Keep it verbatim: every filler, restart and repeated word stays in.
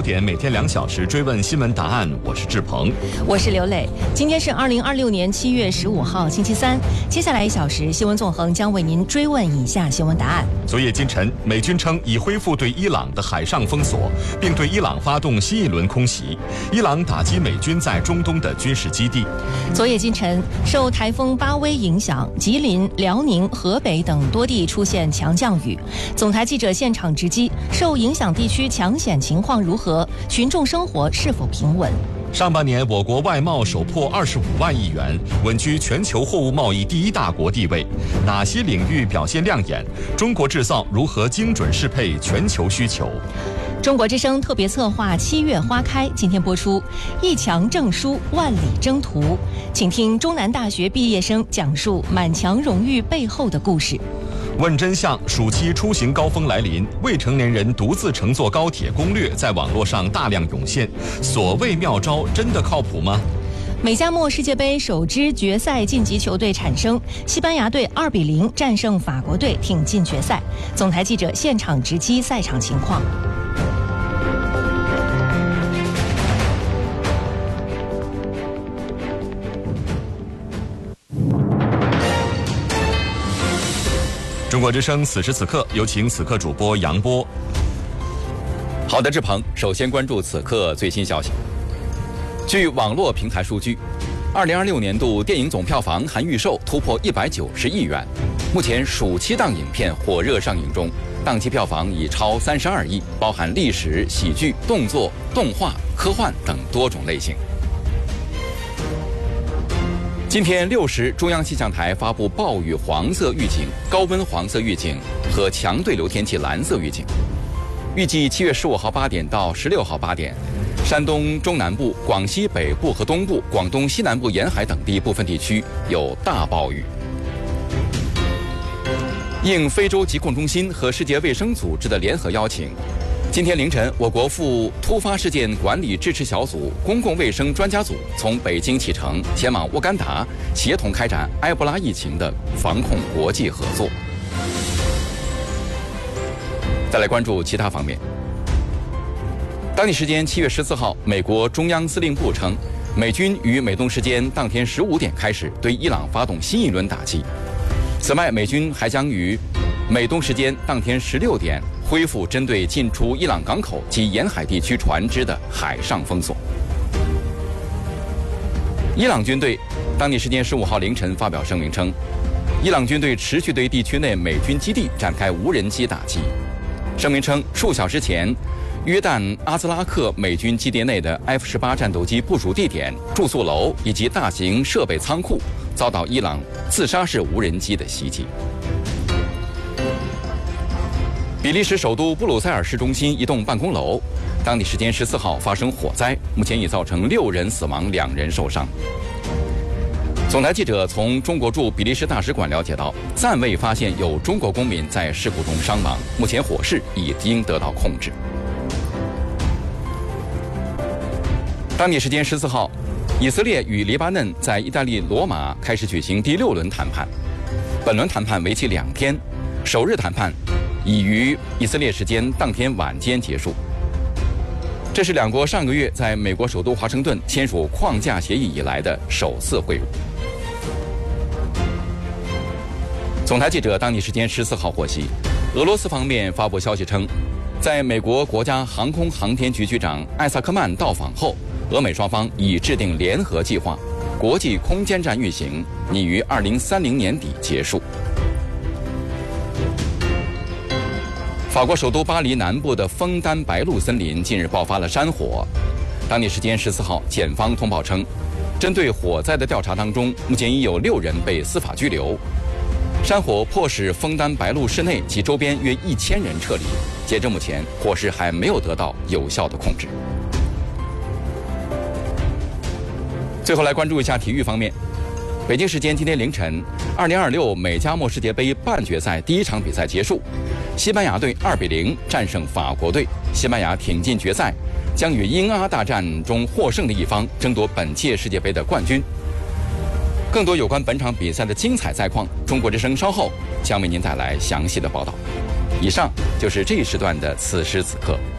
点，每天两小时追问新闻答案。我是志鹏， 我是刘磊。今天是二零二六年七月十五号，星期三。接下来一小时，新闻纵横将为您追问以下新闻答案。 昨夜今晨，美军称已恢复对伊朗的海上封锁，并对伊朗发动新一轮空袭。伊朗打击美军在中东的军事基地。 昨夜今晨，受台风巴威影响，吉林、辽宁、河北等多地出现强降雨。总台记者现场直击，受影响地区抢险情况如何？群众生活是否平稳？ 上半年，我国外贸首破二十五万亿元，稳居全球货物贸易第一大国地位。哪些领域表现亮眼？中国制造如何精准适配全球需求？ 中国之声特别策划《七月花开》今天播出，一墙证书，万里征途。请听中南大学毕业生讲述满墙荣誉背后的故事。 问真相，暑期出行高峰来临，未成年人独自乘坐高铁攻略在网络上大量涌现，所谓妙招真的靠谱吗？ 美加墨世界杯首支决赛晋级球队产生，西班牙队二比零战胜法国队，挺进决赛。总台记者现场直击赛场情况。 中国之声此时此刻，有请此刻主播杨波。 好的，志鹏，首先关注此刻最新消息。据网络平台数据，二零二六年度电影总票房含预售突破一百九十亿元。目前暑期档影片火热上映中，档期票房已超三十二亿，包含历史、喜剧、动作、动画、科幻等多种类型。今天六时，中央气象台发布暴雨黄色预警、高温黄色预警和强对流天气蓝色预警。预计七月十五号八点到十六号八点，山东中南部、广西北部和东部、广东西南部沿海等地部分地区有大暴雨。应非洲疾控中心和世界卫生组织的联合邀请，今天凌晨，我国赴突发事件管理支持小组公共卫生专家组从北京启程，前往乌干达，协同开展埃博拉疫情的防控国际合作。再来关注其他方面。当地时间七月十四号，美国中央司令部称，美军于美东时间当天十五点开始对伊朗发动新一轮打击。此外，美军还将于美东时间当天十六点恢复针对进出伊朗港口及沿海地区船只的海上封锁。伊朗军队当地时间十五号凌晨发表声明称，伊朗军队持续对地区内美军基地展开无人机打击。声明称，数小时前，约旦阿兹拉克美军基地内的 F 十八战斗机部署地点、住宿楼以及大型设备仓库遭到伊朗自杀式无人机的袭击。比利时首都布鲁塞尔市中心一栋办公楼，当地时间十四号发生火灾，目前已造成六人死亡，两人受伤。总台记者从中国驻比利时大使馆了解到，暂未发现有中国公民在事故中伤亡，目前火势已经得到控制。当地时间十四号，以色列与黎巴嫩在意大利罗马开始举行第六轮谈判，本轮谈判为期两天，首日谈判已于以色列时间当天晚间结束。这是两国上个月在美国首都华盛顿签署框架协议以来的首次会晤。总台记者当地时间十四号获悉，俄罗斯方面发布消息称，在美国国家航空航天局局长艾萨克曼到访后，俄美双方已制定联合计划，国际空间站运行拟于二零三零年底结束。法国首都巴黎南部的枫丹白露森林近日爆发了山火。当地时间十四号，检方通报称，针对火灾的调查当中，目前已有六人被司法拘留。山火迫使枫丹白露市内及周边约一千人撤离。截至目前，火势还没有得到有效的控制。最后来关注一下体育方面。北京时间今天凌晨，二零二六美加墨世界杯半决赛第一场比赛结束，西班牙队二比零战胜法国队，西班牙挺进决赛，将与英阿大战中获胜的一方争夺本届世界杯的冠军。更多有关本场比赛的精彩赛况，中国之声稍后将为您带来详细的报道。以上就是这一时段的此时此刻。